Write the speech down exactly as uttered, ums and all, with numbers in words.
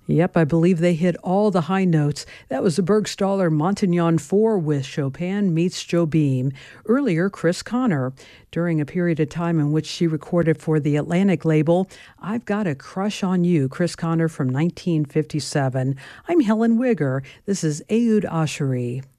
Yep, I believe they hit all the high notes. That was the Bergstaller Montagnon four with Chopin Meets Jobim. Earlier, Chris Connor. During a period of time in which she recorded for the Atlantic label, I've Got a Crush on You, Chris Connor from nineteen fifty-seven. I'm Helen Wigger. This is Ehud Asheri.